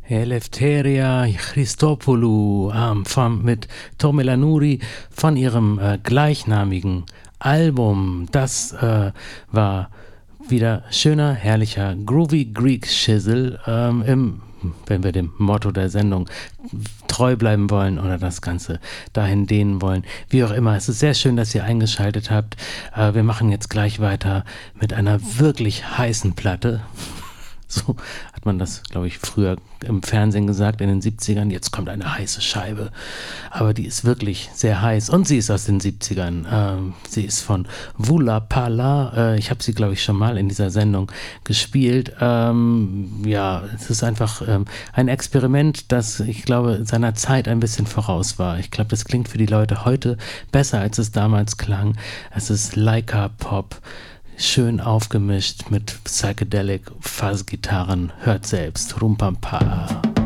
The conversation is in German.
Eleftheria Christopoulou mit Tomela Nouri von ihrem gleichnamigen Album. Das war wieder schöner, herrlicher Groovy Greek Shizzle wenn wir dem Motto der Sendung treu bleiben wollen oder das Ganze dahin dehnen wollen. Wie auch immer, es ist sehr schön, dass ihr eingeschaltet habt. Wir machen jetzt gleich weiter mit einer wirklich heißen Platte. So hat man das, glaube ich, früher im Fernsehen gesagt, in den 70ern. Jetzt kommt eine heiße Scheibe. Aber die ist wirklich sehr heiß. Und sie ist aus den 70ern. Sie ist von Vula Pala. Ich habe sie, glaube ich, schon mal in dieser Sendung gespielt. Ja, es ist einfach ein Experiment, das, ich glaube, seiner Zeit ein bisschen voraus war. Ich glaube, das klingt für die Leute heute besser, als es damals klang. Es ist Laika Pop. Schön aufgemischt mit Psychedelic Fuzz-Gitarren. Hört selbst. Rumpampa.